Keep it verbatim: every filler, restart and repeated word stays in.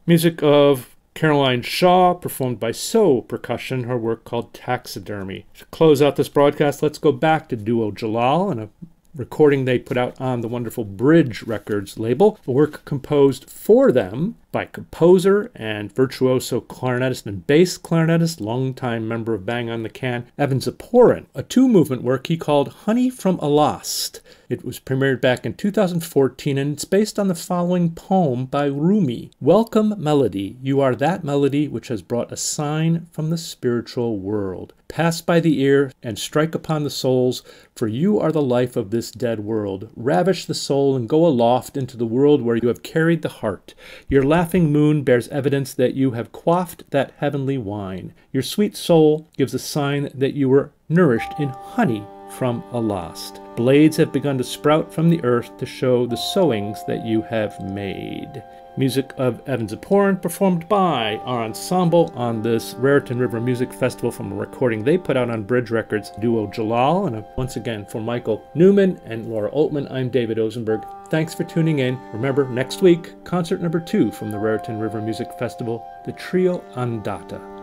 Music of Caroline Shaw, performed by So Percussion, her work called Taxidermy. To close out this broadcast, let's go back to Duo Jalal and a recording they put out on the wonderful Bridge Records label, a work composed for them by composer and virtuoso clarinetist and bass clarinetist, longtime member of Bang on the Can, Evan Ziporyn, a two-movement work he called Honey from Alost. It was premiered back in two thousand fourteen, and it's based on the following poem by Rumi. Welcome melody, you are that melody which has brought a sign from the spiritual world. Pass by the ear and strike upon the souls, for you are the life of this dead world. Ravish the soul and go aloft into the world where you have carried the heart. Your laughing moon bears evidence that you have quaffed that heavenly wine. Your sweet soul gives a sign that you were nourished in honey from Alost. Blades have begun to sprout from the earth to show the sowings that you have made. Music of Evan Ziporyn, performed by our ensemble on this Raritan River Music Festival from a recording they put out on Bridge Records, Duo Jalal. And once again, for Michael Newman and Laura Altman, I'm David Osenberg. Thanks for tuning in. Remember, next week, concert number two from the Raritan River Music Festival, the Trio Andata.